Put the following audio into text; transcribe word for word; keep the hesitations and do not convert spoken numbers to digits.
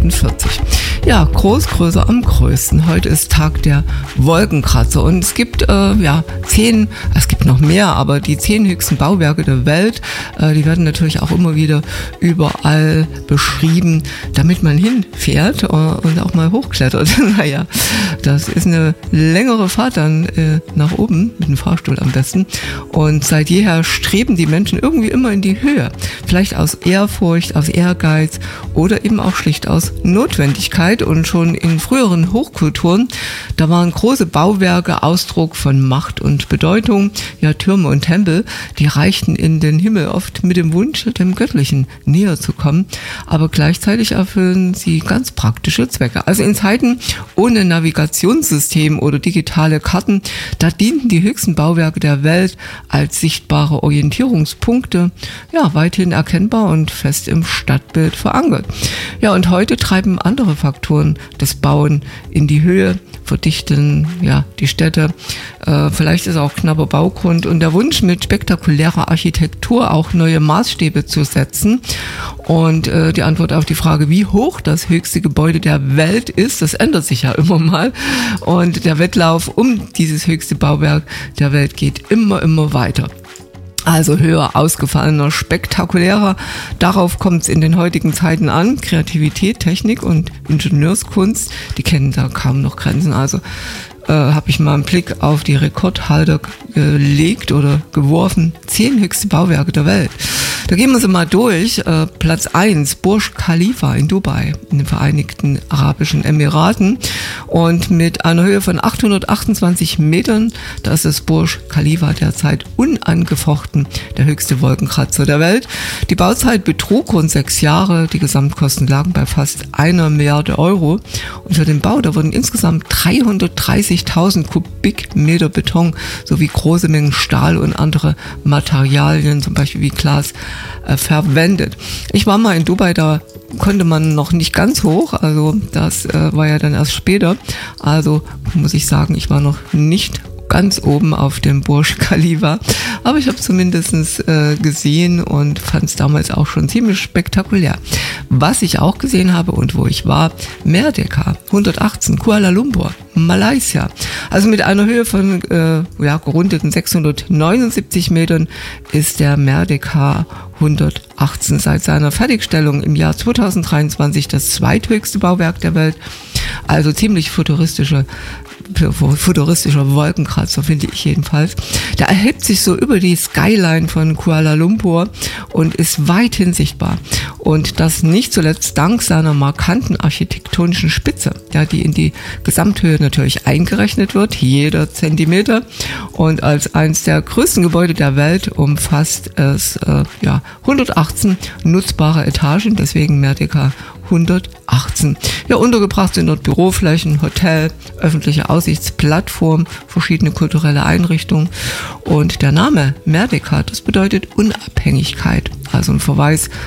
achtundvierzig. Ja, groß, größer, am größten. Heute ist Tag der Wolkenkratzer und es gibt äh, ja zehn, es gibt noch mehr, aber die zehn höchsten Bauwerke der Welt, äh, die werden natürlich auch immer wieder überall beschrieben, damit man hinfährt äh, und auch mal hochklettert. Naja, das ist eine längere Fahrt dann äh, nach oben, mit dem Fahrstuhl am besten. Und seit jeher streben die Menschen irgendwie immer in die Höhe. Vielleicht aus Ehrfurcht, aus Ehrgeiz oder eben auch schlicht aus Notwendigkeit. Und schon in früheren Hochkulturen, da waren große Bauwerke Ausdruck von Macht und Bedeutung. Ja, Türme und Tempel, die reichten in den Himmel oft mit dem Wunsch, dem Göttlichen näher zu kommen. Aber gleichzeitig erfüllen sie ganz praktische Zwecke. Also in Zeiten ohne Navigationssystem oder digitale Karten, da dienten die höchsten Bauwerke der Welt als sichtbare Orientierungspunkte, ja, weithin erkennbar und fest im Stadtbild verankert. Ja, und heute treiben andere Faktoren das Bauen in die Höhe, verdichten ja die Städte. Äh, vielleicht ist auch knapper Baugrund und der Wunsch, mit spektakulärer Architektur auch neue Maßstäbe zu setzen. Und äh, die Antwort auf die Frage, wie hoch das höchste Gebäude der Welt ist, das ändert sich ja immer mal. Und der Wettlauf um dieses höchste Bauwerk der Welt geht immer, immer weiter. Also höher, ausgefallener, spektakulärer. Darauf kommt es in den heutigen Zeiten an. Kreativität, Technik und Ingenieurskunst, die kennen da kaum noch Grenzen. Also äh, habe ich mal einen Blick auf die Rekordhalter gelegt oder geworfen. Zehn höchste Bauwerke der Welt. Da gehen wir sie mal durch. Äh, Platz eins, Burj Khalifa in Dubai, in den Vereinigten Arabischen Emiraten. Und mit einer Höhe von achthundertachtundzwanzig Metern, da ist das Burj Khalifa derzeit unangefochten der höchste Wolkenkratzer der Welt. Die Bauzeit betrug rund sechs Jahre, die Gesamtkosten lagen bei fast einer Milliarde Euro. Und für den Bau, da wurden insgesamt dreihundertdreißigtausend Kubikmeter Beton sowie große Mengen Stahl und andere Materialien, zum Beispiel wie Glas, äh, verwendet. Ich war mal in Dubai, da konnte man noch nicht ganz hoch, also das äh, war ja dann erst später. Also muss ich sagen, ich war noch nicht ganz oben auf dem Burj Khalifa, aber ich habe zumindest äh, gesehen und fand es damals auch schon ziemlich spektakulär. Was ich auch gesehen habe und wo ich war, Merdeka, hundertachtzehn, Kuala Lumpur, Malaysia. Also mit einer Höhe von äh, ja, gerundeten sechshundertneunundsiebzig Metern ist der Merdeka hundertachtzehn seit seiner Fertigstellung im Jahr zweitausenddreiundzwanzig das zweithöchste Bauwerk der Welt. Also ziemlich futuristische futuristischer Wolkenkratzer, finde ich jedenfalls. Der erhebt sich so über die Skyline von Kuala Lumpur und ist weithin sichtbar. Und das nicht zuletzt dank seiner markanten architektonischen Spitze, ja, die in die Gesamthöhe natürlich eingerechnet wird, jeder Zentimeter. Und als eines der größten Gebäude der Welt umfasst es äh, ja, hundertachtzehn nutzbare Etagen, deswegen Merdeka hundertachtzehn. Ja, untergebracht sind dort Büroflächen, Hotel, öffentliche Aussichtsplattform, verschiedene kulturelle Einrichtungen. Und der Name Merdeka, das bedeutet Unabhängigkeit. Also ein Verweis